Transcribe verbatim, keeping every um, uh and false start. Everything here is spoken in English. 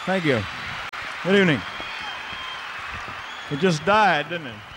Thank you. Good evening. It just died, didn't it?